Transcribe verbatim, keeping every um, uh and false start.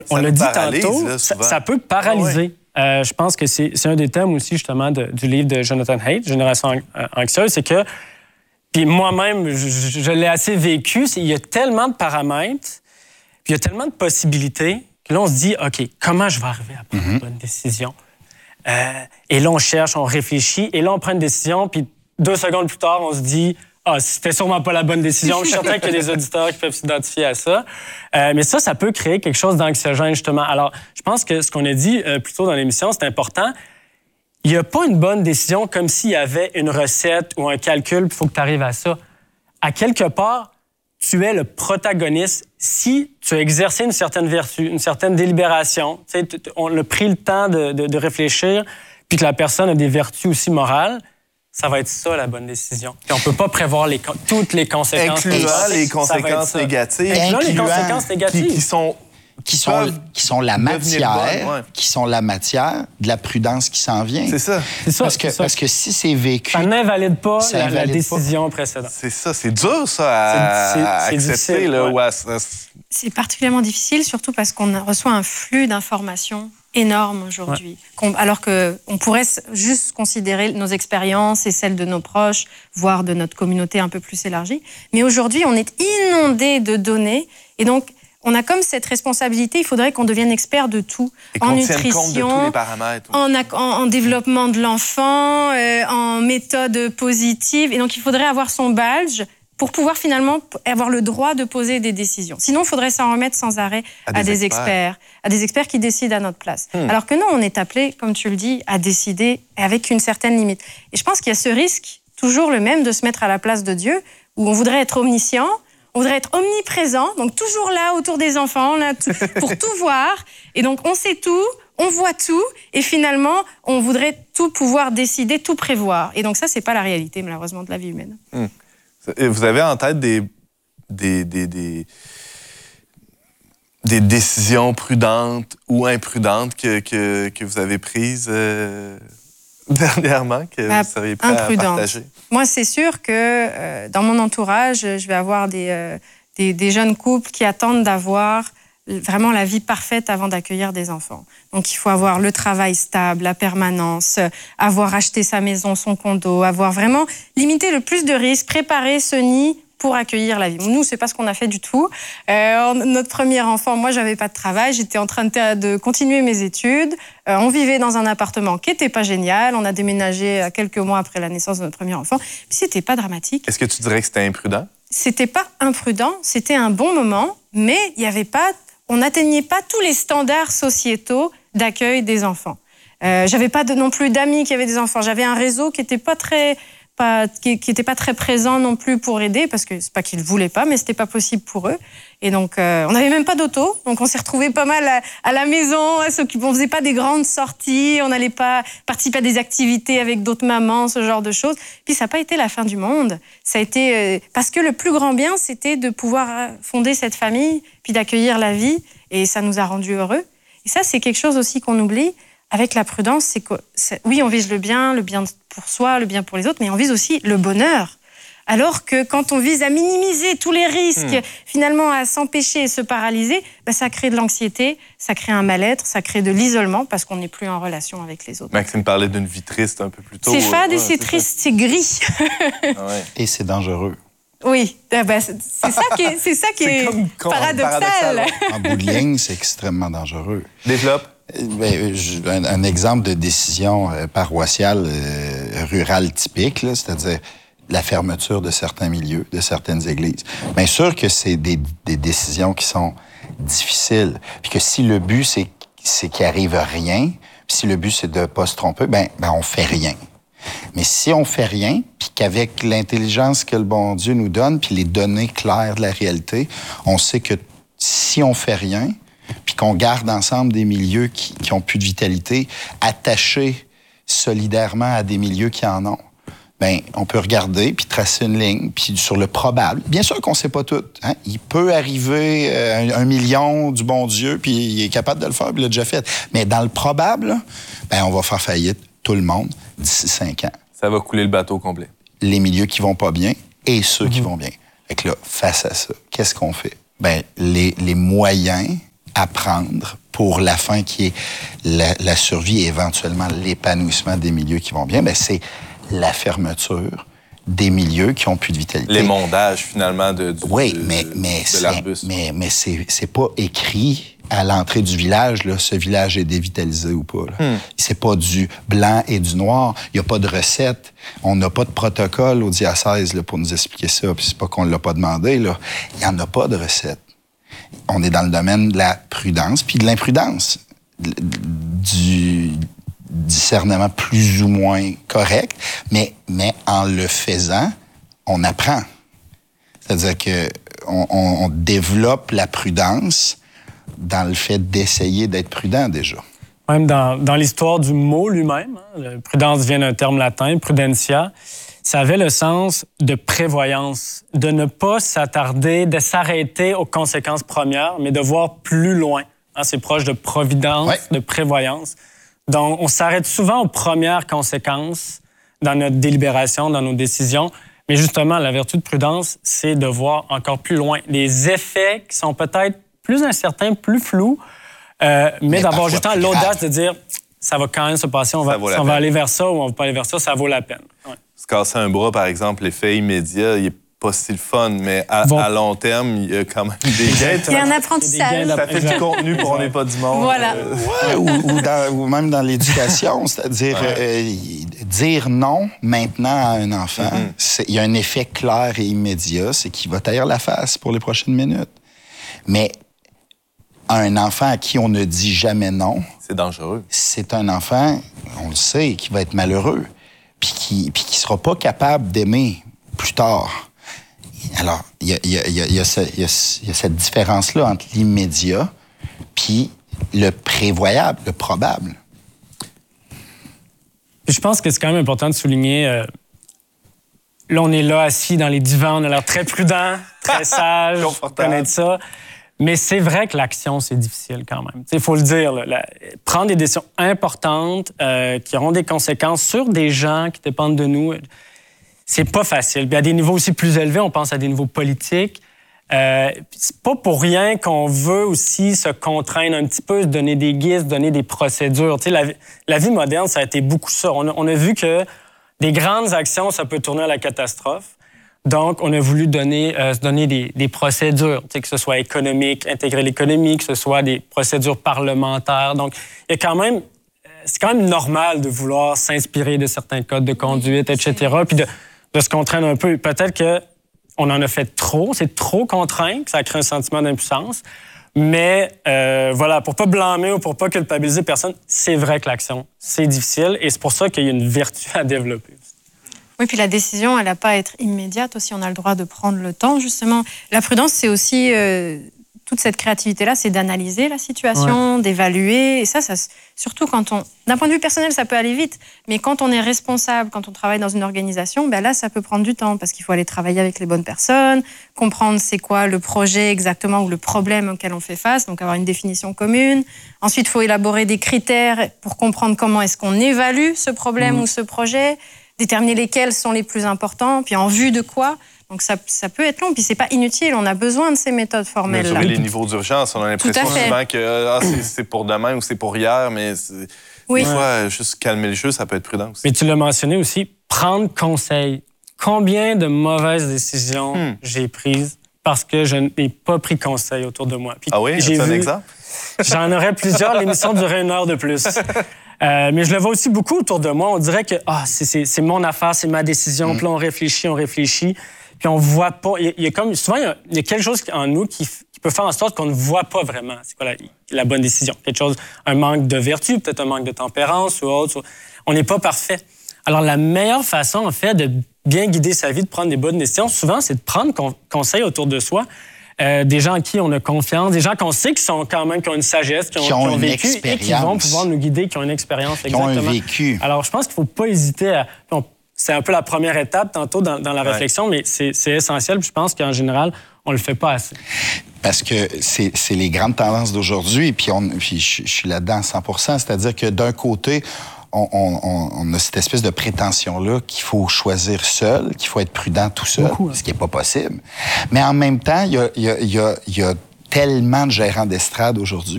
On l'a dit tantôt, là, ça, ça peut paralyser. Ah ouais. euh, je pense que c'est, c'est un des thèmes aussi, justement, de, du livre de Jonathan Haidt, Génération anxieuse, c'est que, puis moi-même, je, je l'ai assez vécu, c'est, il y a tellement de paramètres, puis il y a tellement de possibilités, que là, on se dit, OK, comment je vais arriver à prendre mm-hmm. une bonne décision? Euh, et là, on cherche, on réfléchit, et là, on prend une décision, puis deux secondes plus tard, on se dit, ah, c'était sûrement pas la bonne décision. Je suis certain qu'il y a des auditeurs qui peuvent s'identifier à ça. Euh, mais ça, ça peut créer quelque chose d'anxiogène, justement. Alors, je pense que ce qu'on a dit euh, plus tôt dans l'émission, c'est important. Il n'y a pas une bonne décision comme s'il y avait une recette ou un calcul, il faut que tu arrives à ça. À quelque part, tu es le protagoniste si tu as exercé une certaine vertu, une certaine délibération. Tu sais, on a pris le temps de, de, de réfléchir, puis que la personne a des vertus aussi morales. Ça va être ça, la bonne décision. Puis on ne peut pas prévoir les, toutes les conséquences. Incluant les conséquences négatives. Incluant les conséquences négatives. Qui, qui sont... Qui sont, qui sont la matière, bonnes, ouais. qui sont la matière de la prudence qui s'en vient. C'est ça. C'est ça parce, que, ça. parce que si c'est vécu... Ça n'invalide pas la, la décision pas. précédente. C'est ça. C'est dur, ça, à, c'est, c'est, à accepter. C'est, là, ouais. à... c'est particulièrement difficile, surtout parce qu'on reçoit un flux d'informations énorme aujourd'hui. Ouais. Alors qu'on pourrait juste considérer nos expériences et celles de nos proches, voire de notre communauté un peu plus élargie. Mais aujourd'hui, on est inondé de données. Et donc, on a comme cette responsabilité, il faudrait qu'on devienne expert de tout. Et en nutrition, compte de tous les paramètres. En, en, en développement de l'enfant, euh, en méthode positive. Et donc, il faudrait avoir son badge pour pouvoir finalement avoir le droit de poser des décisions. Sinon, il faudrait s'en remettre sans arrêt à, à des, des experts. experts, à des experts qui décident à notre place. Hmm. Alors que non, on est appelé, comme tu le dis, à décider avec une certaine limite. Et je pense qu'il y a ce risque, toujours le même, de se mettre à la place de Dieu, où on voudrait être omniscient, on voudrait être omniprésent, donc toujours là, autour des enfants, là, tout, pour tout voir. Et donc, on sait tout, on voit tout, et finalement, on voudrait tout pouvoir décider, tout prévoir. Et donc ça, c'est pas la réalité, malheureusement, de la vie humaine. Hmm. Vous avez en tête des, des, des, des, des décisions prudentes ou imprudentes que, que, que vous avez prises euh, dernièrement, que bah, vous seriez prêt à partager? Moi, c'est sûr que euh, dans mon entourage, je vais avoir des, euh, des, des jeunes couples qui attendent d'avoir vraiment la vie parfaite avant d'accueillir des enfants. Donc, il faut avoir le travail stable, la permanence, avoir acheté sa maison, son condo, avoir vraiment limité le plus de risques, préparer ce nid pour accueillir la vie. Nous, c'est pas ce qu'on a fait du tout. Euh, notre premier enfant, moi, j'avais pas de travail, j'étais en train de, de continuer mes études. Euh, on vivait dans un appartement qui était pas génial. On a déménagé quelques mois après la naissance de notre premier enfant. Puis c'était pas dramatique. Est-ce que tu dirais que c'était imprudent? C'était pas imprudent, c'était un bon moment, mais il y avait pas, on n'atteignait pas tous les standards sociétaux d'accueil des enfants. Euh, j'avais pas de, non plus d'amis qui avaient des enfants. J'avais un réseau qui était pas très Pas, qui n'était pas très présent non plus pour aider, parce que c'est pas qu'ils ne voulaient pas, mais c'était pas possible pour eux. Et donc, euh, on n'avait même pas d'auto, donc on s'est retrouvés pas mal à, à la maison, à s'occuper. On faisait pas des grandes sorties, on n'allait pas participer à des activités avec d'autres mamans, ce genre de choses. Puis ça n'a pas été la fin du monde. Ça a été euh, parce que le plus grand bien, c'était de pouvoir fonder cette famille, puis d'accueillir la vie, et ça nous a rendus heureux. Et ça, c'est quelque chose aussi qu'on oublie. Avec la prudence, c'est que c'est, oui, on vise le bien, le bien pour soi, le bien pour les autres, mais on vise aussi le bonheur. Alors que quand on vise à minimiser tous les risques, mmh. finalement à s'empêcher et se paralyser, ben ça crée de l'anxiété, ça crée un mal-être, ça crée de l'isolement parce qu'on n'est plus en relation avec les autres. Maxime parlait d'une vie triste un peu plus tôt. C'est fade ouais, et c'est, c'est triste, c'est gris. Ah ouais. Et c'est dangereux. Oui, ben c'est, c'est ça qui est, c'est ça qui est, est paradoxal. paradoxal. En bout de ligne, c'est extrêmement dangereux. Développe. Ben, un, un exemple de décision euh, paroissiale euh, rurale typique, là, c'est-à-dire la fermeture de certains milieux, de certaines églises. Bien sûr que c'est des, des décisions qui sont difficiles, puis que si le but, c'est, c'est qu'il arrive rien, puis si le but, c'est de pas se tromper, ben, ben on fait rien. Mais si on fait rien, puis qu'avec l'intelligence que le bon Dieu nous donne, puis les données claires de la réalité, on sait que si on fait rien, puis qu'on garde ensemble des milieux qui, qui ont plus de vitalité, attachés solidairement à des milieux qui en ont, bien, on peut regarder puis tracer une ligne, puis sur le probable. Bien sûr qu'on ne sait pas tout. Hein? Il peut arriver euh, un, un million du bon Dieu, puis il est capable de le faire, puis il l'a déjà fait. Mais dans le probable, bien, on va faire faillite tout le monde d'ici cinq ans. Ça va couler le bateau complet. Les milieux qui vont pas bien et ceux mm-hmm. qui vont bien. Fait que là, face à ça, qu'est-ce qu'on fait? Bien, les, les moyens à prendre pour la fin qui est la, la survie et éventuellement l'épanouissement des milieux qui vont bien, bien c'est la fermeture des milieux qui ont plus de vitalité. L'émondage, finalement, de, du, oui, de, mais, mais, de l'arbuste. Mais, mais c'est, c'est pas écrit à l'entrée du village, là, ce village est dévitalisé ou pas. Là. Hmm. C'est pas du blanc et du noir. Il n'y a pas de recette. On n'a pas de protocole au diocèse là, pour nous expliquer ça. Puis c'est pas qu'on ne l'a pas demandé. Là. Il n'y en a pas de recette. On est dans le domaine de la prudence, puis de l'imprudence. Du discernement plus ou moins correct, mais, mais en le faisant, on apprend. C'est-à-dire que on, on, on développe la prudence dans le fait d'essayer d'être prudent déjà. Même dans, dans l'histoire du mot lui-même, hein, prudence vient d'un terme latin, prudentia, ça avait le sens de prévoyance, de ne pas s'attarder, de s'arrêter aux conséquences premières, mais de voir plus loin. Hein, c'est proche de providence, ouais. de prévoyance. Donc, on s'arrête souvent aux premières conséquences dans notre délibération, dans nos décisions. Mais justement, la vertu de prudence, c'est de voir encore plus loin. Les effets qui sont peut-être plus incertains, plus flous, euh, mais, mais d'avoir justement l'audace de dire ça va quand même se passer, on va, si on va aller vers ça ou on va pas aller vers ça, ça vaut la peine. Ouais. Se casser un bras, par exemple, l'effet immédiat, il est pas si le fun, mais à, bon. à long terme, il y a quand même des gains. Il y a un apprentissage. Ça fait du contenu pour On n'est pas du monde. Voilà. Euh, ouais, ou, ou, dans, ou même dans l'éducation, c'est-à-dire ouais. euh, dire non maintenant à un enfant, mm-hmm. il y a un effet clair et immédiat, c'est qu'il va taire la face pour les prochaines minutes. Mais un enfant à qui on ne dit jamais non... C'est dangereux. C'est un enfant, on le sait, qui va être malheureux, puis qui ne sera pas capable d'aimer plus tard. Alors, il y a, y, a, y, a, y, a ce, y, a, y a cette différence-là entre l'immédiat puis le prévoyable, le probable. Je pense que c'est quand même important de souligner... Euh, là, on est là, assis dans les divans, on a l'air très prudent, très sage, connaître ça. Mais c'est vrai que l'action, c'est difficile quand même. Il faut le dire, là, la, prendre des décisions importantes euh, qui auront des conséquences sur des gens qui dépendent de nous... C'est pas facile. Puis à des niveaux aussi plus élevés, on pense à des niveaux politiques. Euh, c'est pas pour rien qu'on veut aussi se contraindre un petit peu, se donner des guides, donner des procédures. Tu sais, la, la vie moderne, ça a été beaucoup ça. On a, on a vu que des grandes actions, ça peut tourner à la catastrophe. Donc, on a voulu donner, euh, se donner des, des procédures, tu sais, que ce soit économique, intégrer l'économie, que ce soit des procédures parlementaires. Donc, il y a quand même... C'est quand même normal de vouloir s'inspirer de certains codes de conduite, et cetera, puis de... de se contraindre un peu. Peut-être qu'on en a fait trop, c'est trop contraint, que ça crée un sentiment d'impuissance. Mais euh, voilà, pour pas blâmer ou pour pas culpabiliser personne, c'est vrai que l'action, c'est difficile et c'est pour ça qu'il y a une vertu à développer. Oui, puis la décision, elle n'a pas à être immédiate aussi. On a le droit de prendre le temps, justement. La prudence, c'est aussi... Euh, toute cette créativité-là, c'est d'analyser la situation, ouais. d'évaluer. Et ça, ça, surtout quand on... D'un point de vue personnel, ça peut aller vite. Mais quand on est responsable, quand on travaille dans une organisation, ben là, ça peut prendre du temps parce qu'il faut aller travailler avec les bonnes personnes, comprendre c'est quoi le projet exactement ou le problème auquel on fait face, donc avoir une définition commune. Ensuite, il faut élaborer des critères pour comprendre comment est-ce qu'on évalue ce problème mmh. ou ce projet, déterminer lesquels sont les plus importants, puis en vue de quoi. Donc, ça, ça peut être long, puis c'est pas inutile. On a besoin de ces méthodes formelles-là. Mais les niveaux d'urgence, on a l'impression souvent que ah, c'est, c'est pour demain ou c'est pour hier, mais c'est... oui. des fois, juste calmer le jeu, ça peut être prudent aussi. Mais tu l'as mentionné aussi, prendre conseil. Combien de mauvaises décisions hmm. j'ai prises parce que je n'ai pas pris conseil autour de moi. Puis ah oui? J'ai vu, un exemple? J'en aurais plusieurs. L'émission durait une heure de plus. Euh, mais je le vois aussi beaucoup autour de moi. On dirait que ah, c'est, c'est, c'est mon affaire, c'est ma décision. Hmm. Puis là, on réfléchit, on réfléchit. Puis on voit pas... Il y a comme, souvent, il y a, il y a quelque chose en nous qui, qui peut faire en sorte qu'on ne voit pas vraiment c'est quoi la, la bonne décision. Quelque chose, un manque de vertu, peut-être un manque de tempérance ou autre. On n'est pas parfait. Alors, la meilleure façon, en fait, de bien guider sa vie, de prendre des bonnes décisions, souvent, c'est de prendre con, conseil autour de soi. Euh, des gens en qui on a confiance, des gens qu'on sait qui sont quand même, qui ont une sagesse, qui ont, qui ont, qui ont une vécu expérience. Et qui vont pouvoir nous guider, qui ont une expérience. Qui exactement. Ont un vécu. Alors, je pense qu'il ne faut pas hésiter à... On, c'est un peu la première étape tantôt dans, dans la ouais. réflexion, mais c'est, c'est essentiel. Puis je pense qu'en général, on le fait pas assez. Parce que c'est, c'est les grandes tendances d'aujourd'hui, puis, on, puis je, je suis là-dedans à cent pour cent. C'est-à-dire que d'un côté, on, on, on a cette espèce de prétention-là qu'il faut choisir seul, qu'il faut être prudent tout seul, Beaucoup, hein. ce qui n'est pas possible. Mais en même temps, il y a, il y a, il y a, il y a tellement de gérants d'estrade aujourd'hui.